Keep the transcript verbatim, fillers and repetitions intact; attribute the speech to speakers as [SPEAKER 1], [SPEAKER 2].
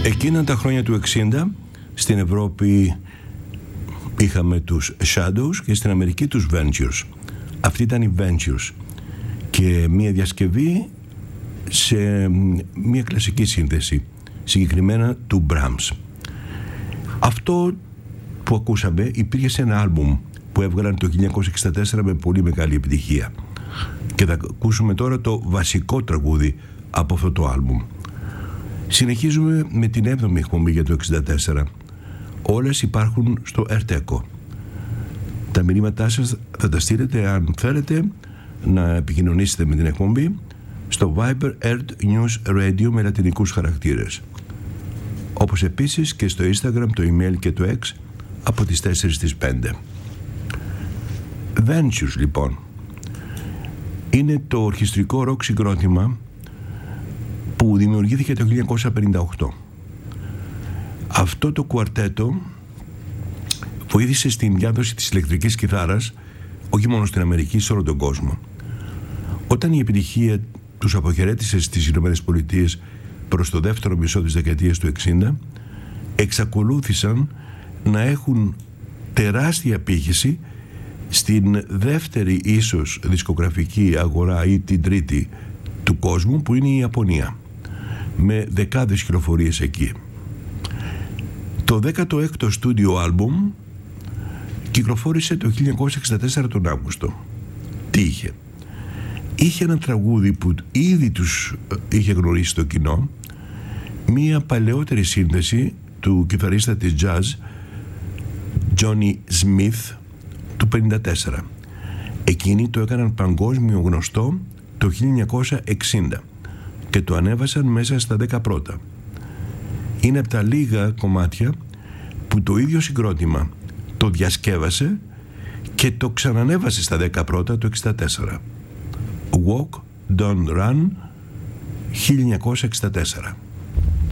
[SPEAKER 1] Εκείνα τα χρόνια του εξήντα στην Ευρώπη είχαμε τους Shadows και στην Αμερική τους Ventures. Αυτή ήταν η Ventures και μια διασκευή σε μια κλασική σύνθεση, συγκεκριμένα του Brahms. Αυτό που ακούσαμε υπήρχε σε ένα άλμπουμ που έβγαλαν το χίλια εννιακόσια εξήντα τέσσερα με πολύ μεγάλη επιτυχία και θα ακούσουμε τώρα το βασικό τραγούδι από αυτό το άλμπουμ. Συνεχίζουμε με την έβδομη εκπομπή για το εξήντα τέσσερα. Όλες υπάρχουν στο Ερτέκο. Τα μηνύματά σας θα τα στείλετε αν θέλετε να επικοινωνήσετε με την εκπομπή στο Viber Ert News Radio με λατινικούς χαρακτήρες, όπως επίσης και στο Instagram, το email και το X από τις τέσσερις στις πέντε. Ventures λοιπόν είναι το ορχιστρικό ροκ συγκρότημα που δημιουργήθηκε το χίλια εννιακόσια πενήντα οκτώ. Αυτό το κουαρτέτο βοήθησε στην διάδοση της ηλεκτρικής κιθάρας όχι μόνο στην Αμερική, σε όλο τον κόσμο. Όταν η επιτυχία τους αποχαιρέτησε στις Ηνωμένες Πολιτείες προς το δεύτερο μισό της δεκαετίας του εξήντα, εξακολούθησαν να έχουν τεράστια απήχηση στην δεύτερη ίσως δισκογραφική αγορά ή την τρίτη του κόσμου, που είναι η Ιαπωνία, με δεκάδες κυκλοφορίες εκεί. Το δέκατο έκτο στούντιο άλμπουμ κυκλοφόρησε το χίλια εννιακόσια εξήντα τέσσερα τον Αύγουστο. Τι είχε? Είχε ένα τραγούδι που ήδη τους είχε γνωρίσει το κοινό, μία παλαιότερη σύνδεση του κιθαρίστα της jazz Johnny Smith του πενήντα τέσσερα. Εκείνοι το έκαναν παγκόσμιο γνωστό το χίλια εννιακόσια εξήντα και το ανέβασαν μέσα στα δέκα πρώτα. Είναι από τα λίγα κομμάτια που το ίδιο συγκρότημα το διασκεύασε και το ξανανέβασε στα δέκα πρώτα το εξήντα τέσσερα. Walk, Don't Run, χίλια εννιακόσια εξήντα τέσσερα.